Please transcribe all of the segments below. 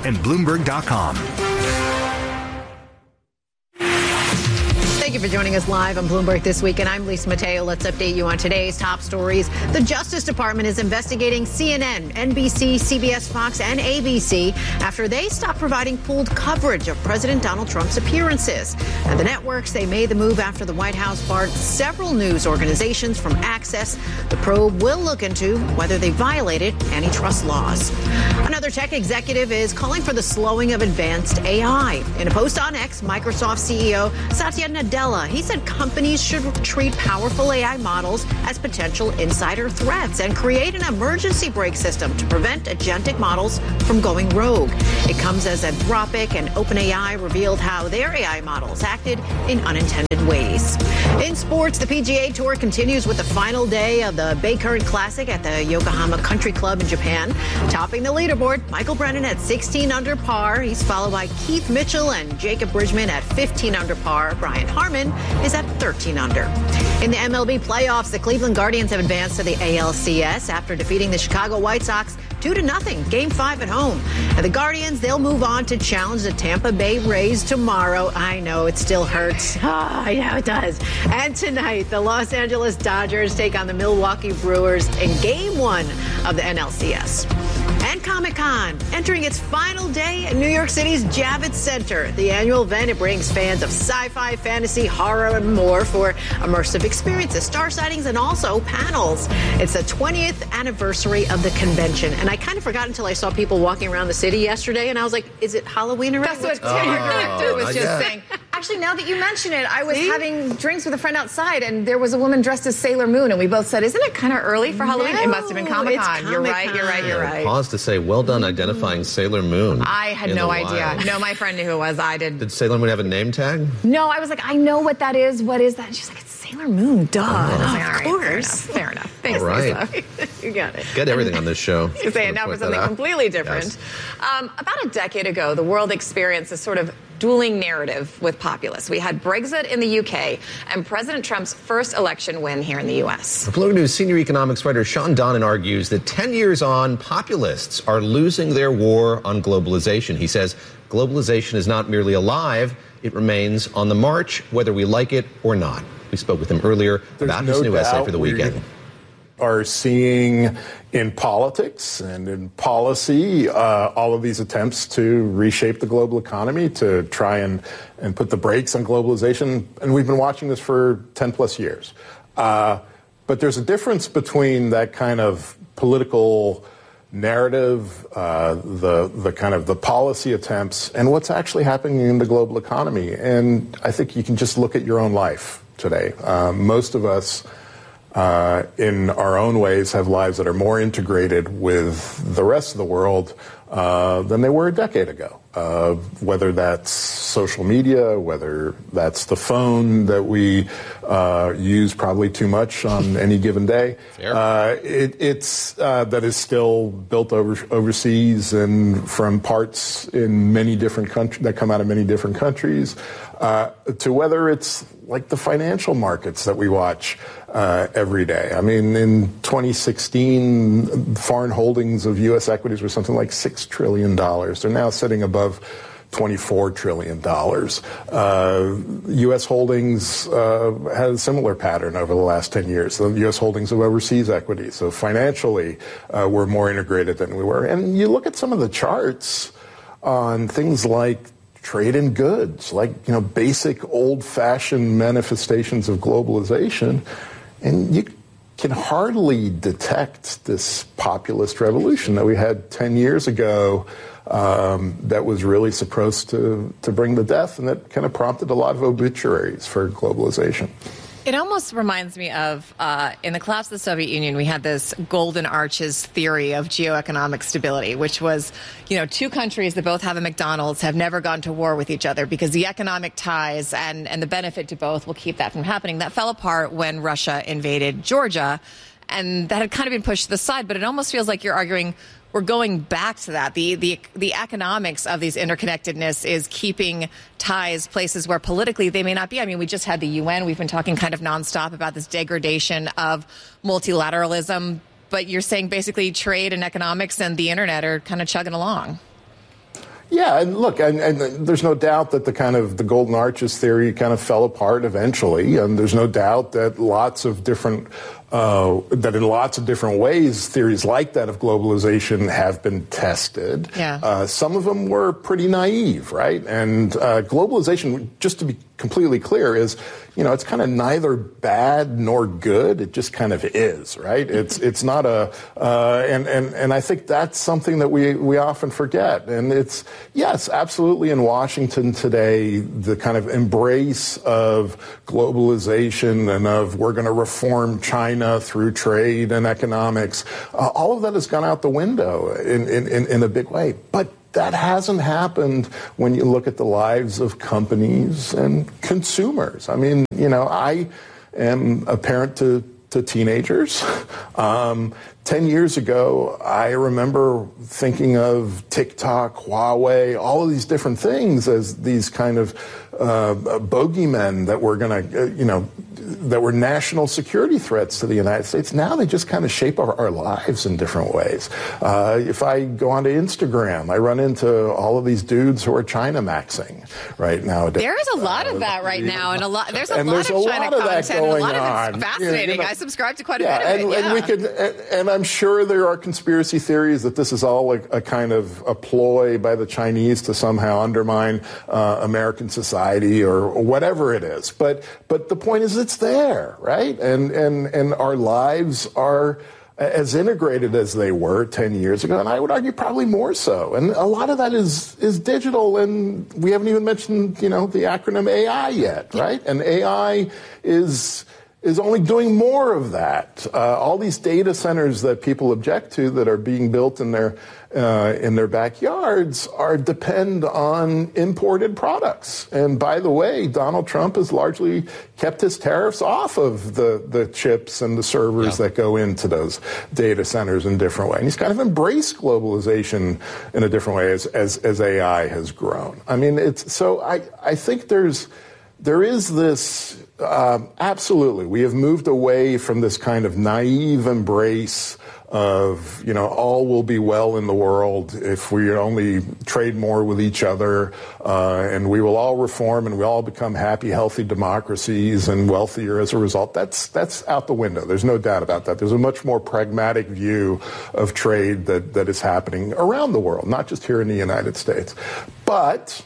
and Bloomberg.com. Thank you for joining us live on Bloomberg This Week, and I'm Lisa Mateo. Let's update you on today's top stories. The Justice Department is investigating CNN, NBC, CBS, Fox, and ABC after they stopped providing pooled coverage of President Donald Trump's appearances. And the networks, they made the move after the White House barred several news organizations from access. The probe will look into whether they violated antitrust laws. Another tech executive is calling for the slowing of advanced AI. In a post on X, Microsoft CEO Satya Nadella, he said companies should treat powerful AI models as potential insider threats and create an emergency brake system to prevent agentic models from going rogue. It comes as Anthropic and OpenAI revealed how their AI models acted in unintended ways. In sports, the PGA Tour continues with the final day of the Bay Current Classic at the Yokohama Country Club in Japan. Topping the leaderboard, Michael Brennan at 16 under par. He's followed by Keith Mitchell and Jacob Bridgman at 15 under par. Brian Harman is at 13 under. In the MLB playoffs, the Cleveland Guardians have advanced to the ALCS after defeating the Chicago White Sox 2-0, Game 5 at home. And the Guardians, they'll move on to challenge the Tampa Bay Rays tomorrow. I know, it still hurts. I know it does. And tonight, the Los Angeles Dodgers take on the Milwaukee Brewers in Game 1 of the NLCS. And Comic-Con, entering its final day at New York City's Javits Center. The annual event, it brings fans of sci-fi, fantasy, horror, and more for immersive experiences, star sightings, and also panels. It's the 20th anniversary of the convention. And I kind of forgot until I saw people walking around the city yesterday, and I was like, is it Halloween already? That's what your director was just saying. Actually, now that you mention it, I was having drinks with a friend outside, and there was a woman dressed as Sailor Moon, and we both said, isn't it kind of early for Halloween? No, it must have been Comic-Con. You're right. Pause to say, well done identifying Sailor Moon. I had no idea. No, my friend knew who it was. I did. Did Sailor Moon have a name tag? No, I was like, I know what that is. What is that? And she's like, it's Sailor Moon. Duh. And I was like, all right, of course. Fair enough. Thanks, All right. Lisa. You got it. Get everything on this show. You say it now for something completely different. Yes. About a decade ago, the world experienced a sort of dueling narrative with populists. We had Brexit in the UK and President Trump's first election win here in the U.S. Bloomberg News senior economics writer Sean Donnan argues that 10 years on, populists are losing their war on globalization. He says globalization is not merely alive, it remains on the march, whether we like it or not. We spoke with him earlier about his new essay for the weekend. Are seeing in politics and in policy all of these attempts to reshape the global economy, to try and put the brakes on globalization. And we've been watching this for 10 plus years. But there's a difference between that kind of political narrative, the kind of the policy attempts, and what's actually happening in the global economy. And I think you can just look at your own life today. Most of us in our own ways have lives that are more integrated with the rest of the world than they were a decade ago. Whether that's social media, whether that's the phone that we use probably too much on any given day. It's that is still built overseas and from parts in many different countries that come out of many different countries, to whether it's like the financial markets that we watch every day. I mean, in 2016, foreign holdings of U.S. equities were something like $6 trillion. They're now sitting above $24 trillion. U.S. holdings had a similar pattern over the last 10 years. The U.S. holdings of overseas equities. So financially, we're more integrated than we were. And you look at some of the charts on things like trade in goods, like, basic old-fashioned manifestations of globalization, and you can hardly detect this populist revolution that we had 10 years ago that was really supposed to bring the death, and that kind of prompted a lot of obituaries for globalization. It almost reminds me of, in the collapse of the Soviet Union, we had this golden arches theory of geoeconomic stability, which was, two countries that both have a McDonald's have never gone to war with each other because the economic ties and the benefit to both will keep that from happening. That fell apart when Russia invaded Georgia, and that had kind of been pushed to the side, but it almost feels like you're arguing we're going back to that. The economics of these interconnectedness is keeping ties places where politically they may not be. I mean, we just had the UN. We've been talking kind of nonstop about this degradation of multilateralism. But you're saying basically trade and economics and the internet are kind of chugging along. Yeah, and look, and there's no doubt that the golden arches theory kind of fell apart eventually, and there's no doubt that in lots of different ways, theories like that of globalization have been tested. Yeah. Some of them were pretty naive, right? And globalization, just to be completely clear, is, it's kind of neither bad nor good. It just kind of is, right? It's not and I think that's something that we often forget. And it's, yes, absolutely in Washington today, the kind of embrace of globalization and of we're going to reform China through trade and economics, all of that has gone out the window in a big way. But that hasn't happened when you look at the lives of companies and consumers. I mean, I am a parent to teenagers. 10 years ago, I remember thinking of TikTok, Huawei, all of these different things as these kind of bogeymen that were going to, that were national security threats to the United States. Now they just kind of shape our lives in different ways. If I go onto Instagram, I run into all of these dudes who are China maxing right nowadays. There is a lot of that right now, and there's a lot of China content, and a lot of it's fascinating. I subscribe to quite a bit of it. And we could, and I'm sure there are conspiracy theories that this is all a kind of a ploy by the Chinese to somehow undermine American society or whatever it is. But the point is, it's there, right? And our lives are as integrated as they were 10 years ago, and I would argue probably more so. And a lot of that is digital, and we haven't even mentioned, the acronym AI yet, right? And AI is only doing more of that. All these data centers that people object to that are being built in their backyards depend on imported products. And by the way, Donald Trump has largely kept his tariffs off of the chips and the servers that go into those data centers in a different way. And he's kind of embraced globalization in a different way as AI has grown. I mean, I think there is this, absolutely, we have moved away from this kind of naive embrace of, all will be well in the world if we only trade more with each other, and we will all reform and we all become happy, healthy democracies and wealthier as a result. That's out the window. There's no doubt about that. There's a much more pragmatic view of trade that is happening around the world, not just here in the United States. But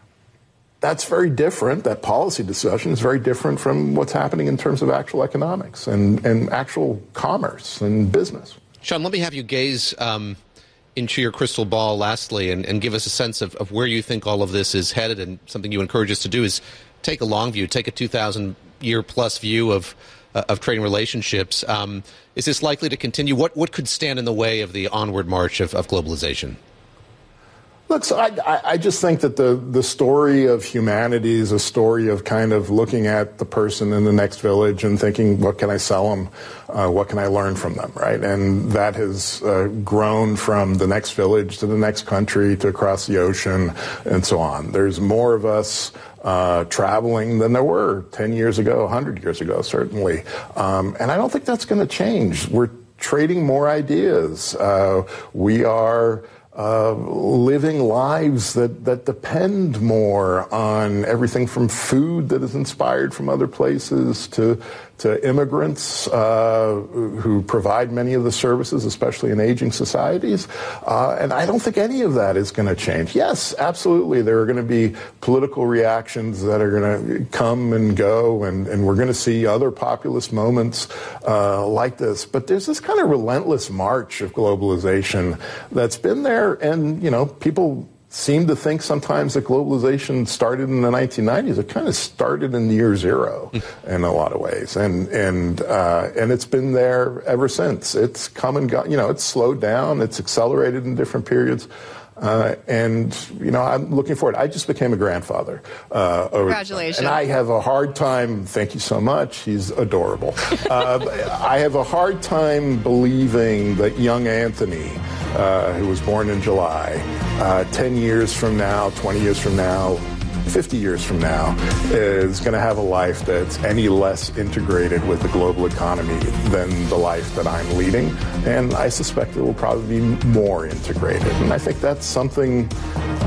that's very different. That policy discussion is very different from what's happening in terms of actual economics and actual commerce and business. Sean, let me have you gaze into your crystal ball lastly and give us a sense of where you think all of this is headed. And something you encourage us to do is take a long view, take a 2,000-year-plus view of trading relationships. Is this likely to continue? What could stand in the way of the onward march of globalization? Look, so I just think that the story of humanity is a story of kind of looking at the person in the next village and thinking, what can I sell them? What can I learn from them, right? And that has grown from the next village to the next country to across the ocean and so on. There's more of us traveling than there were 10 years ago, 100 years ago, certainly. And I don't think that's going to change. We're trading more ideas. We are living lives that depend more on everything from food that is inspired from other places to immigrants who provide many of the services, especially in aging societies. And I don't think any of that is going to change. Yes, absolutely, there are going to be political reactions that are going to come and go, and we're going to see other populist moments like this. But there's this kind of relentless march of globalization that's been there, and, people seem to think sometimes that globalization started in the 1990s. It kind of started in year zero in a lot of ways, and it's been there ever since. It's come and gone. It's slowed down. It's accelerated in different periods. And I'm looking forward. I just became a grandfather. Congratulations. And I have a hard time, thank you so much, he's adorable. I have a hard time believing that young Anthony, who was born in July, 10 years from now, 20 years from now, 50 years from now, is going to have a life that's any less integrated with the global economy than the life that I'm leading. And I suspect it will probably be more integrated. And I think that's something